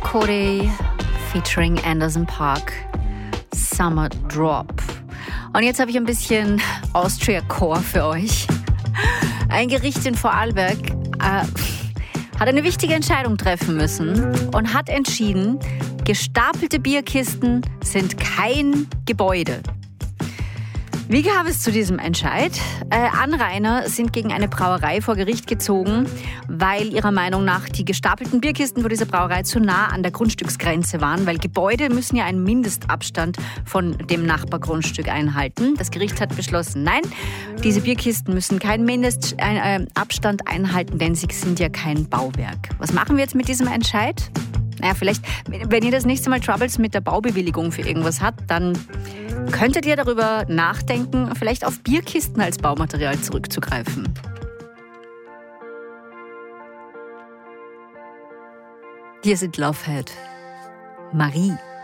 Cody featuring Anderson .Paak, Summer Drop. Und jetzt habe ich ein bisschen Austria Core für euch. Ein Gericht in Vorarlberg hat eine wichtige Entscheidung treffen müssen und hat entschieden, gestapelte Bierkisten sind kein Gebäude. Wie kam es zu diesem Entscheid? Anrainer sind gegen eine Brauerei vor Gericht gezogen, weil ihrer Meinung nach die gestapelten Bierkisten vor dieser Brauerei zu nah an der Grundstücksgrenze waren, weil Gebäude müssen ja einen Mindestabstand von dem Nachbargrundstück einhalten. Das Gericht hat beschlossen, nein, diese Bierkisten müssen keinen Mindestabstand einhalten, denn sie sind ja kein Bauwerk. Was machen wir jetzt mit diesem Entscheid? Naja, vielleicht, wenn ihr das nächste Mal Troubles mit der Baubewilligung für irgendwas habt, dann könntet ihr darüber nachdenken, vielleicht auf Bierkisten als Baumaterial zurückzugreifen. Hier sind Lovehead. Marie.